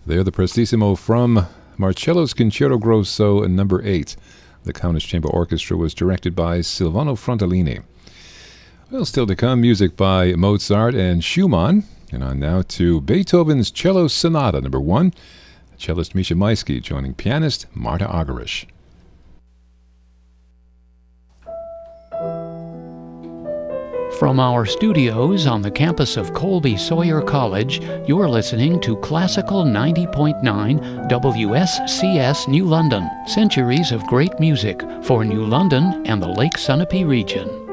They're the Prestissimo from Marcello's Concerto Grosso No. 8. The Kaunas Chamber Orchestra was directed by Silvano Frontellini. Well, still to come, music by Mozart and Schumann. And on now to Beethoven's Cello Sonata No. 1. Cellist Misha Maisky joining pianist Marta Argerich. From our studios on the campus of Colby Sawyer College, you're listening to Classical 90.9 WSCS New London. Centuries of great music for New London and the Lake Sunapee region.